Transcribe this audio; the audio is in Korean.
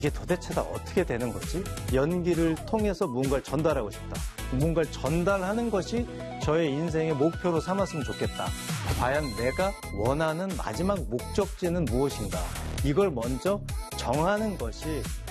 이게 도대체 다 어떻게 되는 거지? 연기를 통해서 무언가를 전달하고 싶다. 무언가를 전달하는 것이 저의 인생의 목표로 삼았으면 좋겠다. 과연 내가 원하는 마지막 목적지는 무엇인가? 이걸 먼저 정하는 것이